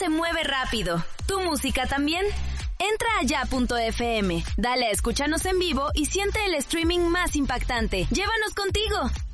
se mueve rápido. ¿Tu música también? Entra a ya.fm, dale a escúchanos en vivo y siente el streaming más impactante. ¡Llévanos contigo!